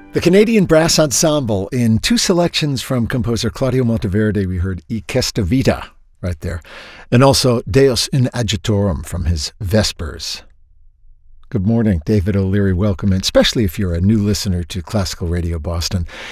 The Canadian Brass Ensemble, in two selections from composer Claudio Monteverdi, we heard I Questa Vita right there, and also Deus in Adjutorum from his Vespers. Good morning, David O'Leary. Welcome, and especially if you're a new listener to Classical Radio Boston.